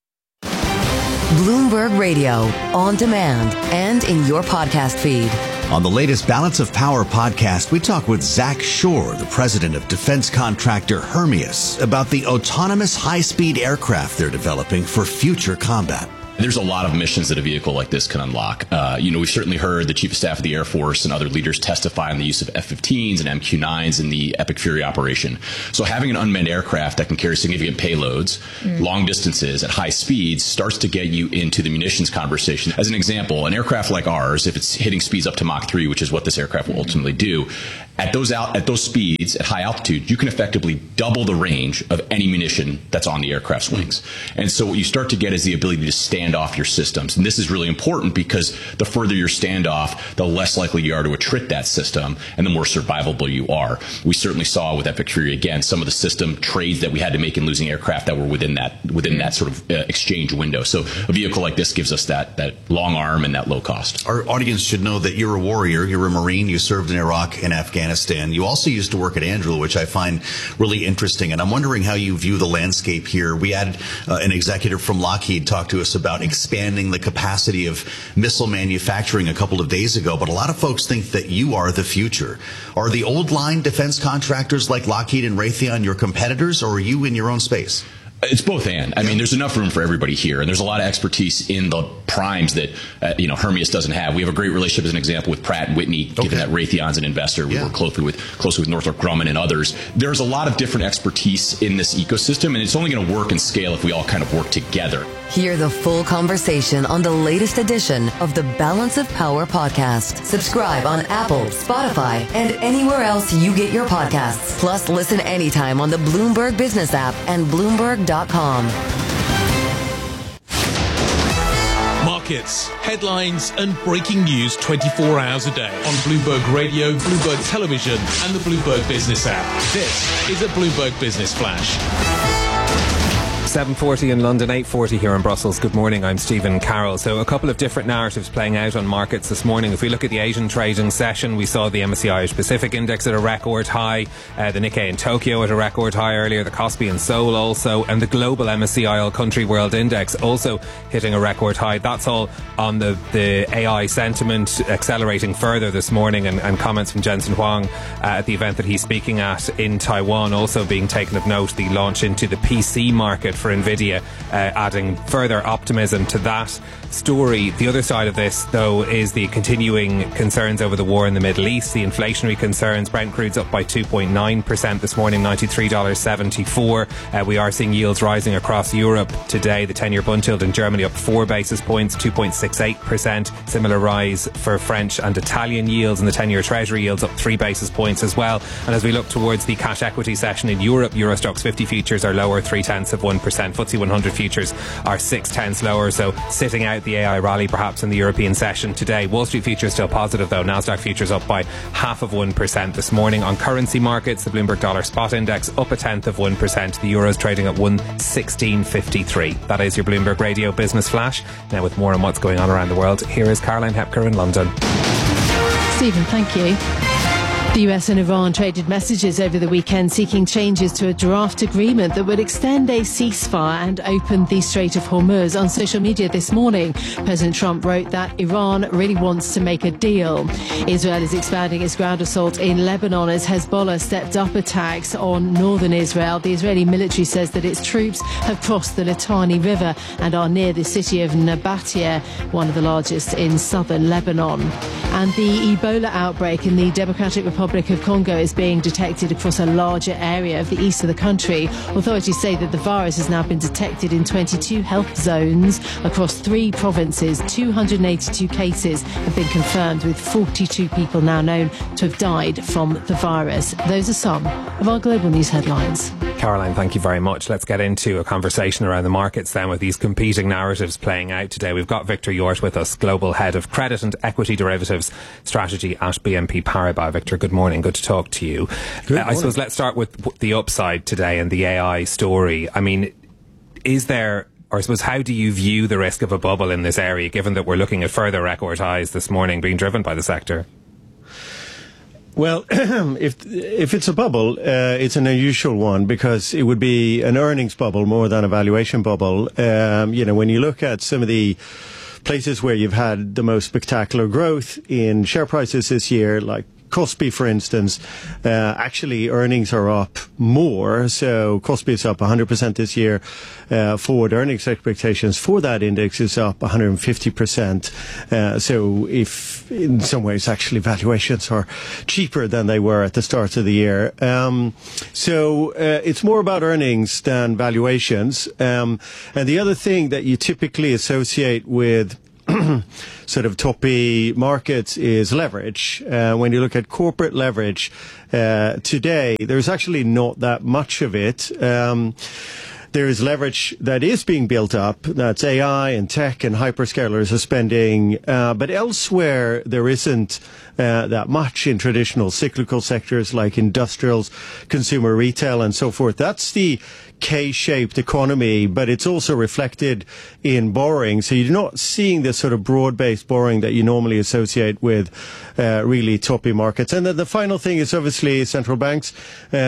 S9: Bloomberg Radio, on demand and in your podcast feed.
S7: On the latest Balance of Power podcast, we talk with Zach Shore, the president of defense contractor Hermeus, about the autonomous high-speed aircraft they're developing for future combat.
S8: There's a lot of missions that a vehicle like this can unlock. We've certainly heard the Chief of Staff of the Air Force and other leaders testify on the use of F-15s and MQ-9s in the Epic Fury operation. So having an unmanned aircraft that can carry significant payloads, long distances, at high speeds starts to get you into the munitions conversation. As an example, an aircraft like ours, if it's hitting speeds up to Mach 3, which is what this aircraft will ultimately do, at those speeds, at high altitude, you can effectively double the range of any munition that's on the aircraft's wings. And so what you start to get is the ability to stand off your systems. And this is really important because the further your standoff, the less likely you are to attrit that system and the more survivable you are. We certainly saw with Epic Fury, again, some of the system trades that we had to make in losing aircraft that were within that sort of exchange window. So a vehicle like this gives us that long arm and that low cost.
S7: Our audience should know that you're a warrior, you're a Marine, you served in Iraq and Afghanistan. You also used to work at Anduril, which I find really interesting. And I'm wondering how you view the landscape here. We had an executive from Lockheed talk to us about expanding the capacity of missile manufacturing a couple of days ago. But a lot of folks think that you are the future. Are the old line defense contractors like Lockheed and Raytheon your competitors, or are you in your own space?
S8: It's both and. I mean, there's enough room for everybody here, and there's a lot of expertise in the primes that Hermeus doesn't have. We have a great relationship, as an example, with Pratt & Whitney, given that Raytheon's an investor. We work closely with Northrop Grumman and others. There's a lot of different expertise in this ecosystem, and it's only going to work and scale if we all kind of work together.
S9: Hear the full conversation on the latest edition of the Balance of Power podcast. Subscribe on Apple, Spotify, and anywhere else you get your podcasts. Plus, listen anytime on the Bloomberg Business app and Bloomberg.com.
S16: Markets, headlines, and breaking news 24 hours a day on Bloomberg Radio, Bloomberg Television, and the Bloomberg Business app. This is a Bloomberg Business Flash.
S3: 7:40 in London, 8:40 here in Brussels. Good morning, I'm Stephen Carroll. So a couple of different narratives playing out on markets this morning. If we look at the Asian trading session, we saw the MSCI Asia Pacific Index at a record high, the Nikkei in Tokyo at a record high earlier, the Kospi in Seoul also, and the global MSCI All Country World Index also hitting a record high. That's all on the AI sentiment accelerating further this morning, and comments from Jensen Huang at the event that he's speaking at in Taiwan also being taken of note. The launch into the PC market for Nvidia, adding further optimism to that story. The other side of this, though, is the continuing concerns over the war in the Middle East, the inflationary concerns. Brent crude's up by 2.9% this morning, $93.74. We are seeing yields rising across Europe today. The 10-year Bund yield in Germany up 4 basis points, 2.68%. Similar rise for French and Italian yields, and the 10-year Treasury yields up 3 basis points as well. And as we look towards the cash equity session in Europe, Euro Stoxx 50 futures are lower 0.3%. FTSE 100 futures are 0.6 lower, so sitting out the AI rally perhaps in the European session today. Wall Street futures still positive though. Nasdaq futures up by 0.5% this morning. On currency markets, the Bloomberg Dollar Spot Index up 0.1%. The Euro's trading at 116.53. That is your Bloomberg Radio Business Flash. Now with more on what's going on around the world, here is Caroline Hepker in London.
S1: Stephen, thank you. The US and Iran traded messages over the weekend seeking changes to a draft agreement that would extend a ceasefire and open the Strait of Hormuz. On social media this morning, President Trump wrote that Iran really wants to make a deal. Israel is expanding its ground assault in Lebanon as Hezbollah stepped up attacks on northern Israel. The Israeli military says that its troops have crossed the Litani River and are near the city of Nabatea, one of the largest in southern Lebanon. And the Ebola outbreak in the Democratic Republic of Congo is being detected across a larger area of the east of the country. Authorities say that the virus has now been detected in 22 health zones across 3 provinces. 282 cases have been confirmed, with 42 people now known to have died from the virus. Those are some of our global news headlines.
S3: Caroline, thank you very much. Let's get into a conversation around the markets then, with these competing narratives playing out today. We've got Victor Yort with us, Global Head of Credit and Equity Derivatives Strategy at BNP Paribas. Victor, good morning. Good to talk to you. I suppose let's start with the upside today and the AI story. I mean, is there, or I suppose, how do you view the risk of a bubble in this area, given that we're looking at further record highs this morning being driven by the sector?
S10: Well, if it's a bubble, it's an unusual one because it would be an earnings bubble more than a valuation bubble. When you look at some of the places where you've had the most spectacular growth in share prices this year, like Kospi, for instance, actually earnings are up more. So Kospi is up 100% this year. Forward earnings expectations for that index is up 150%. So if in some ways actually valuations are cheaper than they were at the start of the year. So it's more about earnings than valuations. And the other thing that you typically associate with sort of toppy markets is leverage. When you look at corporate leverage today, there's actually not that much of it. There is leverage that is being built up. That's AI and tech and hyperscalers are spending. But elsewhere, there isn't that much in traditional cyclical sectors like industrials, consumer retail, and so forth. That's the K-shaped economy, but it's also reflected in borrowing. So you're not seeing this sort of broad-based borrowing that you normally associate with really toppy markets. And then the final thing is obviously central banks. They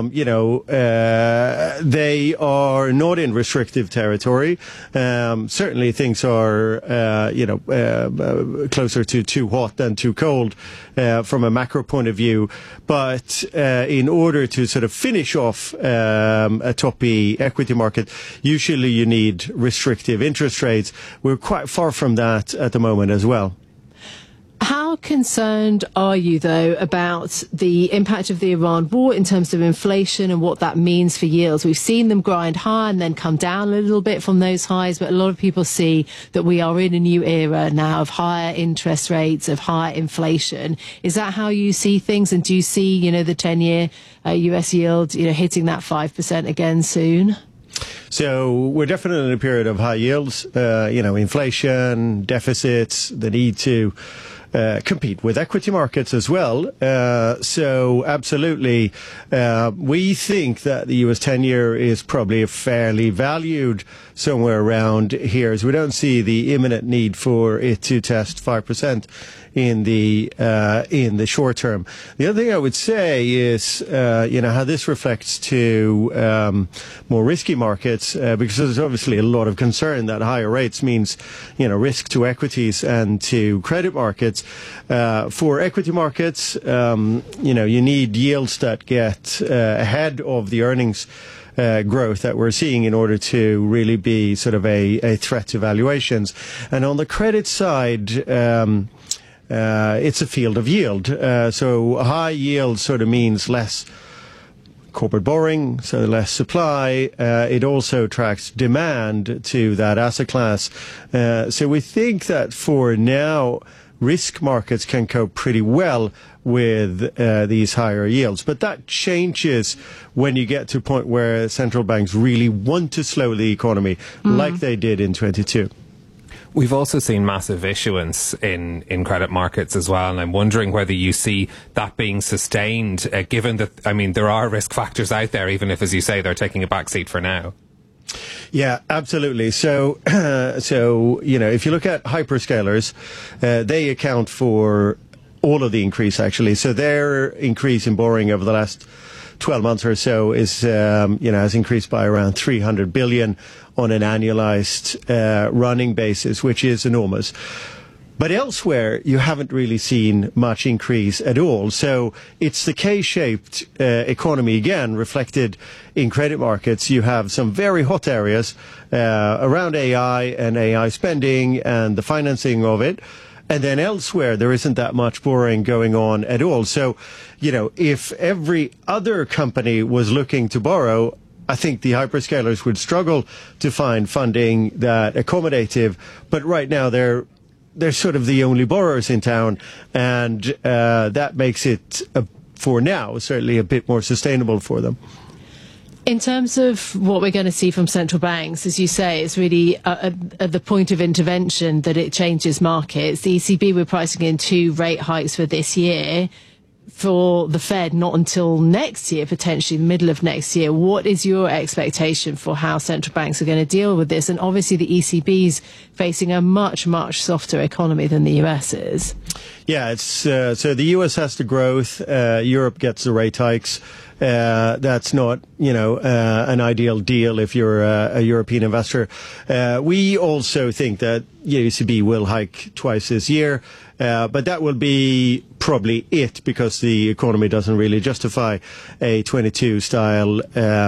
S10: are not in restrictive territory. Certainly things are, closer to too hot than too cold from a macro point of view. But in order to sort of finish off a toppy equity market, usually you need restrictive interest rates. We're quite far from that at the moment as well.
S1: How concerned are you, though, about the impact of the Iran war in terms of inflation and what that means for yields? We've seen them grind high and then come down a little bit from those highs, but a lot of people see that we are in a new era now of higher interest rates, of higher inflation. Is that how you see things? And do you see, the 10-year US yield, hitting that 5% again soon?
S10: So we're definitely in a period of high yields, inflation, deficits, the need to compete with equity markets as well. So absolutely, we think that the US 10-year is probably fairly valued somewhere around here, as we don't see the imminent need for it to test 5% in the short term. The other thing I would say is, how this reflects to more risky markets, because there's obviously a lot of concern that higher rates means, risk to equities and to credit markets. For equity markets, you need yields that get ahead of the earnings growth that we're seeing in order to really be sort of a threat to valuations. And on the credit side, it's a field of yield. So high yield sort of means less corporate borrowing, so less supply. It also attracts demand to that asset class. So we think that for now, risk markets can cope pretty well with these higher yields. But that changes when you get to a point where central banks really want to slow the economy, like they did in 22.
S3: We've also seen massive issuance in credit markets as well, and I'm wondering whether you see that being sustained, given that, there are risk factors out there, even if, as you say, they're taking a backseat for now.
S10: Yeah, absolutely. So, if you look at hyperscalers, they account for all of the increase, actually. So their increase in borrowing over the last 12 months or so is, has increased by around 300 billion on an annualized running basis, which is enormous. But elsewhere, you haven't really seen much increase at all. So it's the K-shaped economy, again, reflected in credit markets. You have some very hot areas around AI and AI spending and the financing of it. And then elsewhere, there isn't that much borrowing going on at all. So, if every other company was looking to borrow, I think the hyperscalers would struggle to find funding that accommodative. But right now, they're sort of the only borrowers in town, and that makes it, for now, certainly a bit more sustainable for them.
S1: In terms of what we're going to see from central banks, as you say, it's really at the point of intervention that it changes markets. The ECB, we're pricing in 2 rate hikes for this year. For the Fed, not until next year, potentially the middle of next year. What is your expectation for how central banks are going to deal with this? And obviously the ECB's facing a much, much softer economy than the US is.
S10: Yeah, it's so the US has the growth, Europe gets the rate hikes. That's not, an ideal deal if you're a European investor. We also think that the ECB will hike twice this year, but that will be probably it, because the economy doesn't really justify a 22-style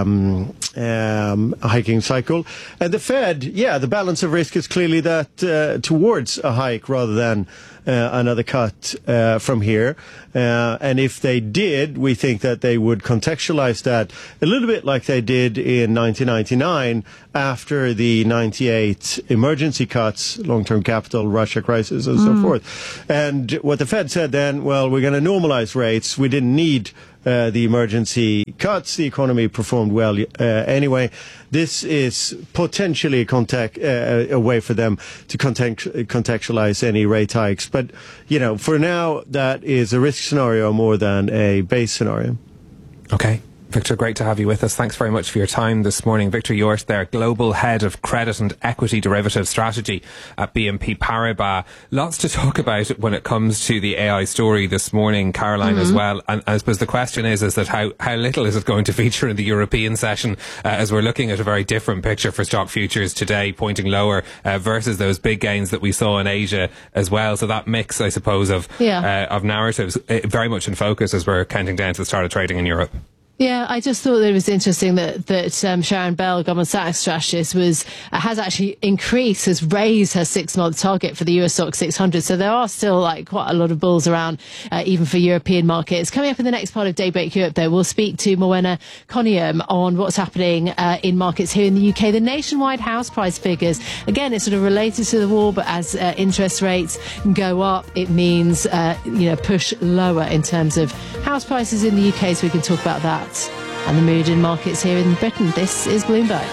S10: hiking cycle. And the Fed, the balance of risk is clearly that towards a hike rather than another cut from here. And if they did, we think that they would contextualize that a little bit like they did in 1999 after the 98 emergency cuts, long-term capital, Russia crisis, and so forth. And what the Fed said then, well, we're going to normalize rates. We didn't need the emergency cuts. The economy performed well anyway. This is potentially a way for them to contextualize any rate hikes. But, for now, that is a risk scenario more than a base scenario.
S3: Okay. Victor, great to have you with us. Thanks very much for your time this morning. Victor Yort there, Global Head of Credit and Equity Derivative Strategy at BNP Paribas. Lots to talk about when it comes to the AI story this morning, Caroline, as well. And I suppose the question is that how little is it going to feature in the European session as we're looking at a very different picture for stock futures today, pointing lower versus those big gains that we saw in Asia as well. So that mix, I suppose, of narratives very much in focus as we're counting down to the start of trading in Europe.
S1: Yeah, I just thought that it was interesting that Sharon Bell, Goldman Sachs strategist, has actually has raised her 6-month target for the US Stoxx 600. So there are still quite a lot of bulls around, even for European markets. Coming up in the next part of Daybreak Europe, though, we'll speak to Morwenna Coniam on what's happening in markets here in the UK. The nationwide house price figures, again, it's sort of related to the war, but as interest rates go up, it means push lower in terms of house prices in the UK. So we can talk about that. And the mood in markets here in Britain. This is Bloomberg.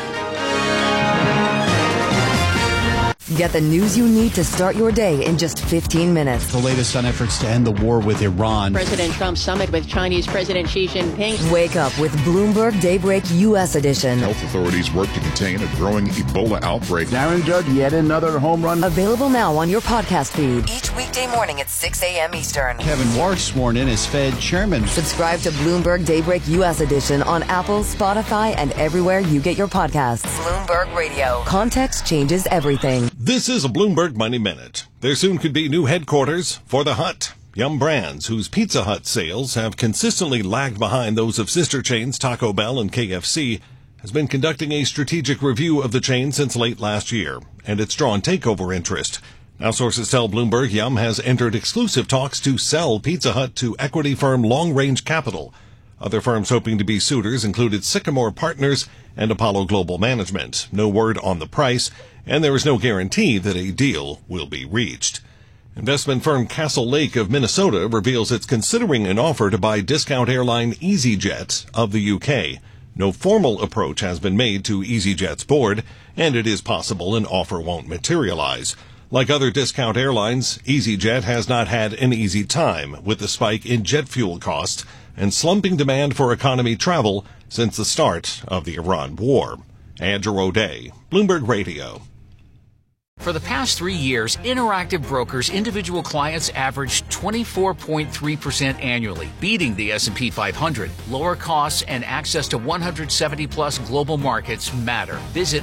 S9: Get the news you need to start your day in just 15 minutes.
S6: The latest on efforts to end the war with Iran.
S12: President Trump's summit with Chinese President Xi Jinping.
S9: Wake up with Bloomberg Daybreak U.S. edition.
S13: Health authorities work to contain a growing Ebola outbreak.
S15: Darren Judd, yet another home run.
S9: Available now on your podcast feed. Each weekday morning at 6 a.m. Eastern.
S6: Kevin Warsh sworn in as Fed chairman.
S9: Subscribe to Bloomberg Daybreak U.S. edition on Apple, Spotify, and everywhere you get your podcasts. Bloomberg Radio. Context changes everything.
S26: This is a Bloomberg Money Minute. There soon could be new headquarters for The Hut. Yum Brands, whose Pizza Hut sales have consistently lagged behind those of sister chains Taco Bell and KFC, has been conducting a strategic review of the chain since late last year, and it's drawn takeover interest. Now sources tell Bloomberg Yum has entered exclusive talks to sell Pizza Hut to equity firm Long Range Capital. Other firms hoping to be suitors included Sycamore Partners and Apollo Global Management. No word on the price, and there is no guarantee that a deal will be reached. Investment firm Castle Lake of Minnesota reveals it's considering an offer to buy discount airline EasyJet of the UK. No formal approach has been made to EasyJet's board, and it is possible an offer won't materialize. Like other discount airlines, EasyJet has not had an easy time with the spike in jet fuel costs and slumping demand for economy travel since the start of the Iran war. Andrew O'Day, Bloomberg Radio.
S11: For the past 3 years, Interactive Brokers individual clients averaged 24.3% annually, beating the S&P 500. Lower costs and access to 170-plus global markets matter. Visit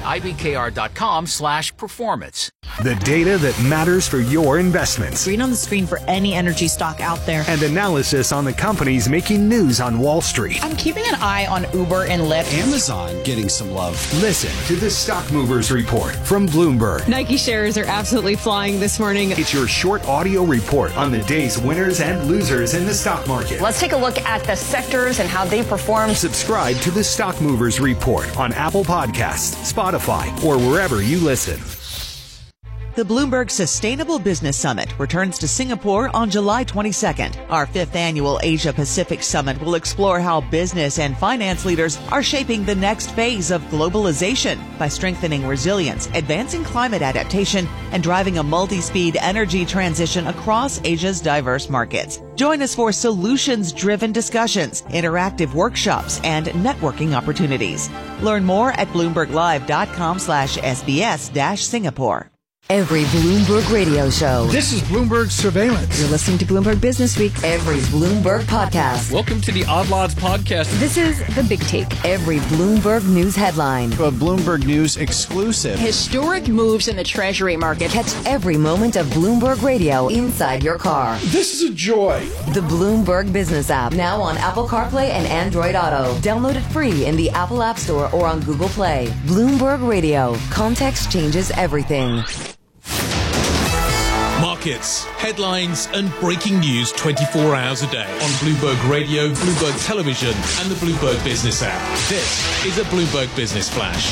S11: ibkr.com/performance.
S14: The data that matters for your investments.
S17: Green on the screen for any energy stock out there.
S14: And analysis on the companies making news on Wall Street.
S17: I'm keeping an eye on Uber and Lyft.
S6: Amazon getting some love.
S14: Listen to the Stock Movers Report from Bloomberg.
S17: Nike shares are absolutely flying this morning.
S14: It's your short audio report on the day's winners and losers in the stock market.
S24: Let's take a look at the sectors and how they performed.
S14: Subscribe to the Stock Movers Report on Apple Podcasts, Spotify, or wherever you listen.
S18: The Bloomberg Sustainable Business Summit returns to Singapore on July 22nd. Our 5th annual Asia Pacific Summit will explore how business and finance leaders are shaping the next phase of globalization by strengthening resilience, advancing climate adaptation, and driving a multi-speed energy transition across Asia's diverse markets. Join us for solutions-driven discussions, interactive workshops, and networking opportunities. Learn more at bloomberglive.com/SBS-Singapore.
S9: Every Bloomberg radio show.
S19: This is Bloomberg Surveillance.
S9: You're listening to Bloomberg Business Week. Every Bloomberg podcast.
S20: Welcome to the Odd Lots podcast.
S9: This is The Big Take. Every Bloomberg News headline.
S6: A Bloomberg News exclusive.
S12: Historic moves in the Treasury market.
S9: Catch every moment of Bloomberg Radio inside your car.
S19: This is a joy.
S9: The Bloomberg Business app. Now on Apple CarPlay and Android Auto. Download it free in the Apple App Store or on Google Play. Bloomberg Radio. Context changes everything.
S16: Markets, headlines and breaking news 24 hours a day on Bloomberg Radio, Bloomberg Television and the Bloomberg Business app. This is a Bloomberg Business Flash.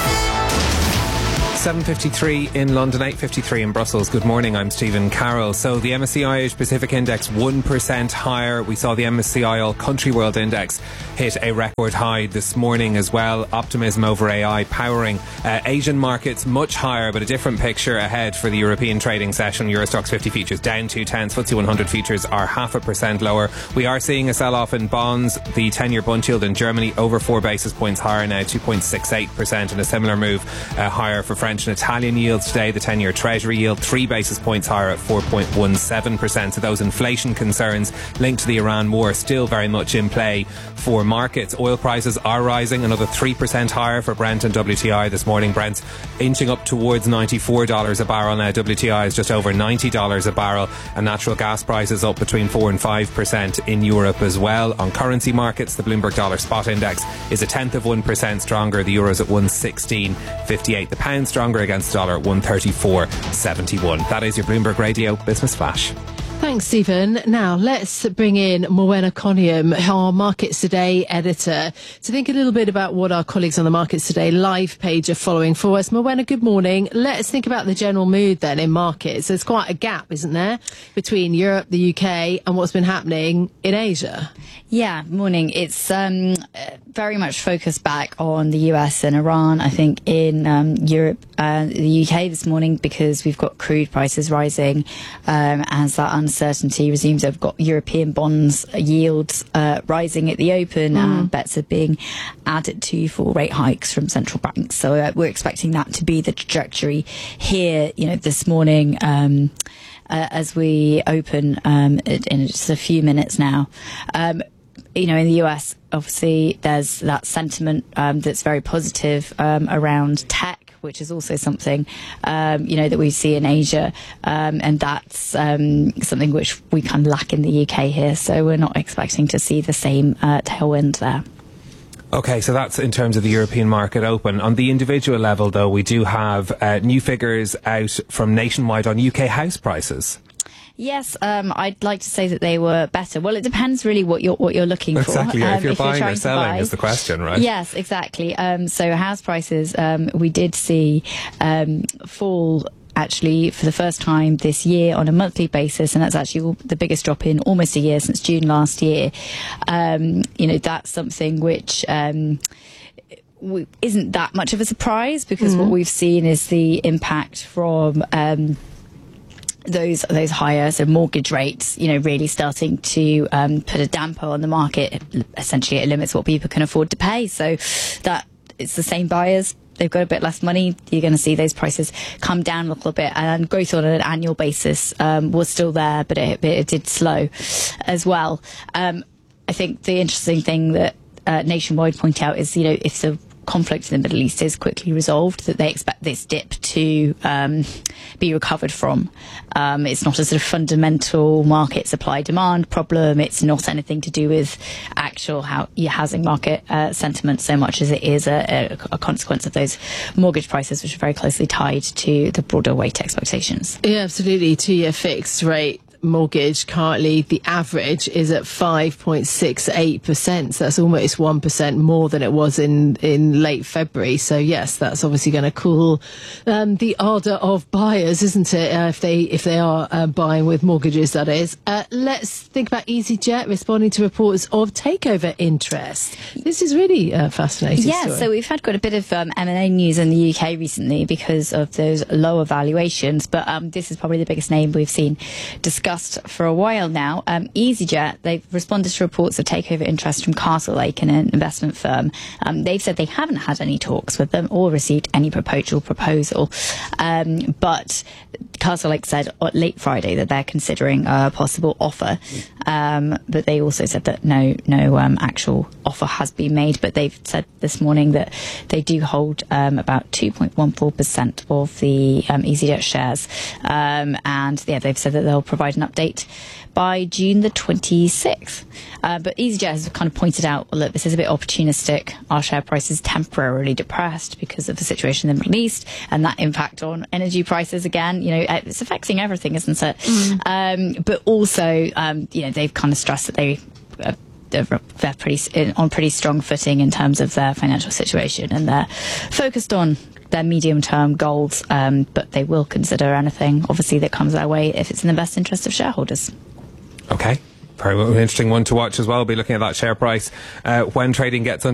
S3: 7:53 in London, 8:53 in Brussels. Good morning, I'm Stephen Carroll. So the MSCI Asia Pacific Index 1% higher. We saw the MSCI All Country World Index hit a record high this morning as well. Optimism over AI powering Asian markets much higher, but a different picture ahead for the European trading session. Eurostoxx 50 futures down 2/10. FTSE 100 futures are 0.5% lower. We are seeing a sell-off in bonds. The 10-year bund yield in Germany over 4 basis points higher now, 2.68%, and a similar move higher for French and Italian yields today. The 10-year Treasury yield 3 basis points higher at 4.17%. So those inflation concerns linked to the Iran war still very much in play for markets. Oil prices are rising, another 3% higher for Brent and WTI this morning. Brent's inching up towards $94 a barrel now. WTI is just over $90 a barrel, and natural gas prices up between 4 and 5% in Europe as well. On currency markets, the Bloomberg Dollar Spot Index is 0.1% stronger. The euro's at 116.58. The pound stronger against the dollar at 134.71. That is your Bloomberg Radio Business Flash.
S1: Thanks, Stephen. Now, let's bring in Morwenna Coniam, our Markets Today editor, to think a little bit about what our colleagues on the Markets Today live page are following for us. Morwenna, good morning. Let's think about the general mood then in markets. There's quite a gap, isn't there, between Europe, the UK, and what's been happening in Asia?
S21: Yeah, morning. It's very much focused back on the US and Iran, I think, in Europe and the UK this morning, because we've got crude prices rising as that uncertainty resumes. We've got European bonds yields rising at the open, and bets are being added to for rate hikes from central banks. So we're expecting that to be the trajectory here, this morning. As we open in just a few minutes now. In the US, obviously, there's that sentiment that's very positive around tech, which is also something, that we see in Asia. And that's something which we kind of lack in the UK here. So we're not expecting to see the same tailwind there.
S3: Okay, so that's in terms of the European market open. On the individual level, though, we do have new figures out from Nationwide on UK house prices.
S21: Yes, I'd like to say that they were better. Well, it depends really what you're looking for.
S3: Exactly, if you're buying or selling is the question, right?
S21: Yes, exactly. So house prices, we did see fall actually for the first time this year on a monthly basis, and that's actually the biggest drop in almost a year since June last year. That's something which isn't that much of a surprise, because what we've seen is the impact from those higher mortgage rates, really starting to put a damper on the market. Essentially, it limits what people can afford to pay. So that it's the same buyers. They've got a bit less money. You're going to see those prices come down a little bit, and growth on an annual basis was still there, but it did slow as well. I think the interesting thing that Nationwide point out is, if the conflict in the Middle East is quickly resolved, that they expect this dip to be recovered from. It's not a sort of fundamental market supply demand problem. It's not anything to do with actual housing market sentiment so much as it is a consequence of those mortgage prices, which are very closely tied to the broader rate expectations.
S1: Yeah, absolutely. 2-year fixed rate mortgage currently, the average is at 5.68%. So that's almost 1% more than it was in late February. So yes, that's obviously going to cool the ardour of buyers, isn't it? If they are buying with mortgages, that is. Let's think about EasyJet responding to reports of takeover interest. This is really fascinating.
S21: Yeah,
S1: story.
S21: so we've had quite a bit of M&A news in the UK recently because of those lower valuations, but this is probably the biggest name we've seen discussed for a while now. EasyJet, they've responded to reports of takeover interest from Castlelake, an investment firm. They've said they haven't had any talks with them or received any proposal, but Castlelake said late Friday that they're considering a possible offer, but they also said that no actual offer has been made, but they've said this morning that they do hold about 2.14% of the EasyJet shares, and they've said that they'll provide an update by June the 26th. But EasyJet has kind of pointed out, well, look, this is a bit opportunistic. Our share price is temporarily depressed because of the situation in the Middle East and that impact on energy prices again. It's affecting everything, isn't it? But also, they've kind of stressed that they're on pretty strong footing in terms of their financial situation, and they're focused on their medium-term goals, but they will consider anything, obviously, that comes their way if it's in the best interest of shareholders.
S3: Okay. Very well, an interesting one to watch as well. We'll be looking at that share price when trading gets